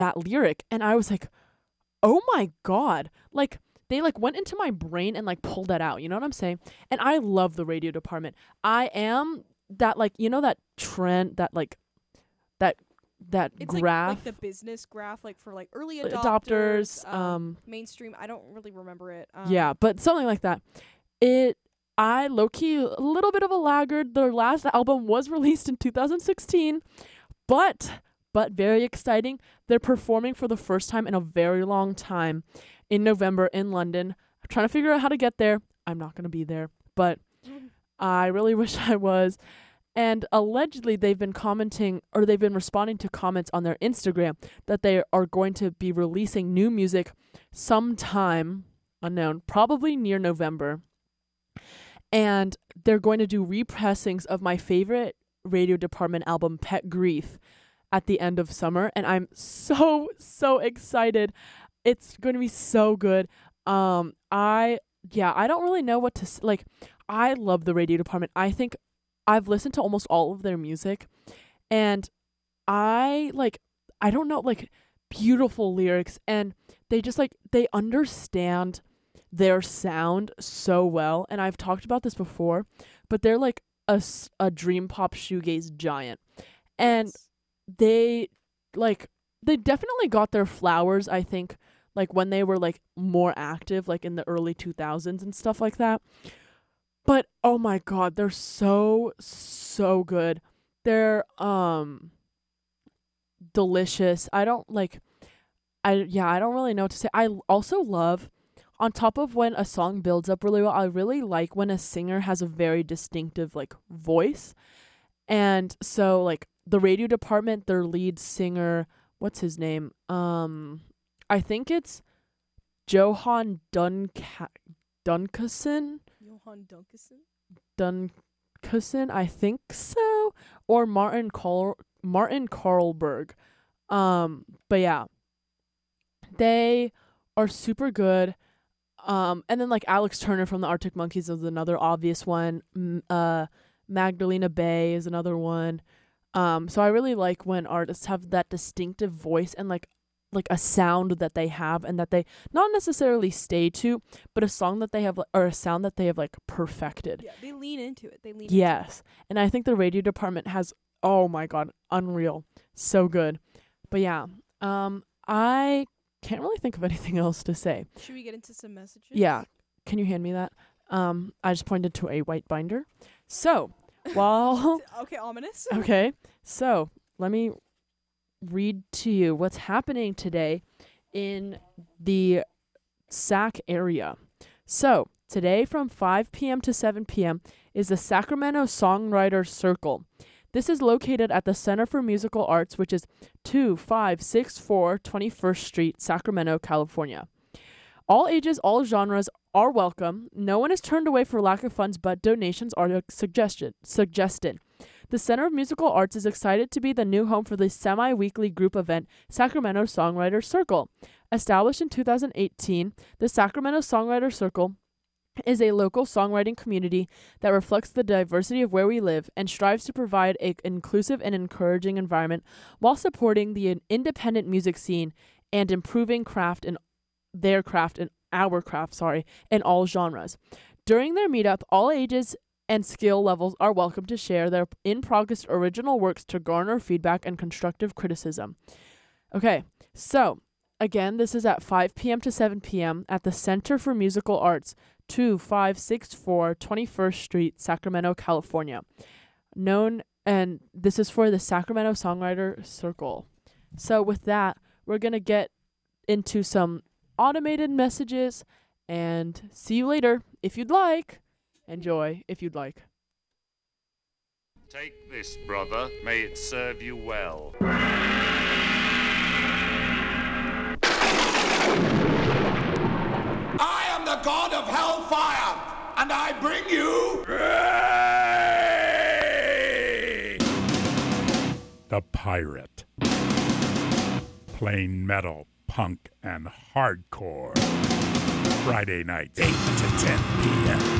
that lyric, and I was like, oh my God. Like, they like went into my brain and like pulled that out. You know what I'm saying? And I love the Radio Department. I am that, like, you know, that trend, that like that It's graph, like the business graph, like for like early adopters, mainstream. I don't really remember it. yeah, but something like that. I low-key a little bit of a laggard. Their last album was released in 2016, but very exciting. They're performing for the first time in a very long time in November in London. I'm trying to figure out how to get there. I'm not going to be there, but I really wish I was. And allegedly they've been responding to comments on their Instagram that they are going to be releasing new music sometime unknown, probably near November. And they're going to do repressings of my favorite Radio Department album, Pet Grief, at the end of summer. And I'm so excited. It's going to be so good. I don't really know what to like. I love the Radio Department. I think I've listened to almost all of their music, and I don't know, like, beautiful lyrics, and they just like, they understand their sound so well. And I've talked about this before, but they're like a dream pop shoegaze giant, and they definitely got their flowers, I think, like when they were like more active, like in the early 2000s and stuff like that. But oh my God, they're so good. They're delicious. I don't really know what to say. I also love, on top of when a song builds up really well, I really like when a singer has a very distinctive like voice. And so like the Radio Department, their lead singer, what's his name? I think it's Johan Duncason. Johan Duncason? Duncason, I think so. Or Martin Carlberg. But yeah. They are super good. And then like Alex Turner from the Arctic Monkeys is another obvious one. Magdalena Bay is another one. So I really like when artists have that distinctive voice and like a sound that they have, and that they not necessarily stay to, but a song that they have, or a sound that they have like perfected. Yeah, they lean into it. Yes. And I think the Radio Department has, oh my God, unreal. So good. But yeah, I can't really think of anything else to say. Should we get into some messages? Yeah. Can you hand me that? I just pointed to a white binder. So, while... Okay, ominous. Okay. So, let me read to you what's happening today in the Sac area. So, today from 5 p.m. to 7 p.m. is the Sacramento Songwriter Circle. This is located at the Center for Musical Arts, which is 2564 21st Street, Sacramento, California. All ages, all genres are welcome. No one is turned away for lack of funds, but donations are suggested. The Center of Musical Arts is excited to be the new home for the semi-weekly group event, Sacramento Songwriter Circle. Established in 2018, the Sacramento Songwriter Circle is a local songwriting community that reflects the diversity of where we live and strives to provide an inclusive and encouraging environment while supporting the independent music scene and improving our craft in all genres. During their meetup, all ages and skill levels are welcome to share their in-progress original works to garner feedback and constructive criticism. Okay, so again, this is at 5 p.m. to 7 p.m. at the Center for Musical Arts, 2564 21st Street, Sacramento, California. And this is for the Sacramento Songwriter Circle. So with that, we're going to get into some automated messages and see you later if you'd like. Enjoy if you'd like. Take this, brother. May it serve you well. I am the god of hellfire, and I bring you... The Pirate. Plain metal, punk, and hardcore. Friday nights, 8 to 10 p.m.